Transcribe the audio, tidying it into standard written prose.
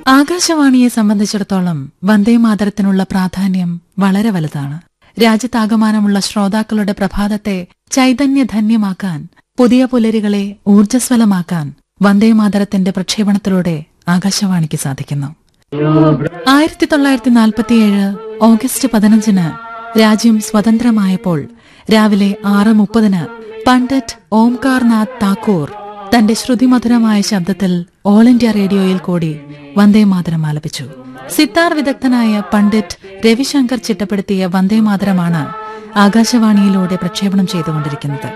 ആകാശവാണിയെ സംബന്ധിച്ചിടത്തോളം വന്ദേമാതരത്തിനുള്ള പ്രാധാന്യം വളരെ വലുതാണ്. രാജ്യത്താകമാനമുള്ള ശ്രോതാക്കളുടെ പ്രഭാതത്തെ ചൈതന്യധന്യമാക്കാൻ, പുതിയ പുലരികളെ ഊർജ്ജസ്വലമാക്കാൻ വന്ദേമാതരത്തിന്റെ പ്രക്ഷേപണത്തിലൂടെ ആകാശവാണിക്ക് സാധിക്കുന്നു. 1947 ഓഗസ്റ്റ് 15 രാജ്യം സ്വതന്ത്രമായപ്പോൾ രാവിലെ 6:30 പണ്ഡിറ്റ് ഓംകാർനാഥ് താക്കൂർ തന്റെ ശ്രുതിമധുരമായ ശബ്ദത്തിൽ ഓൾ ഇന്ത്യ റേഡിയോയിൽ കൂടി വന്ദേമാതരം ആലപിച്ചു. സിത്താർ വിദഗ്ധനായ പണ്ഡിറ്റ് രവിശങ്കർ ചിട്ടപ്പെടുത്തിയ വന്ദേമാതരമാണ് ആകാശവാണിയിലൂടെ പ്രക്ഷേപണം ചെയ്തുകൊണ്ടിരിക്കുന്നത്.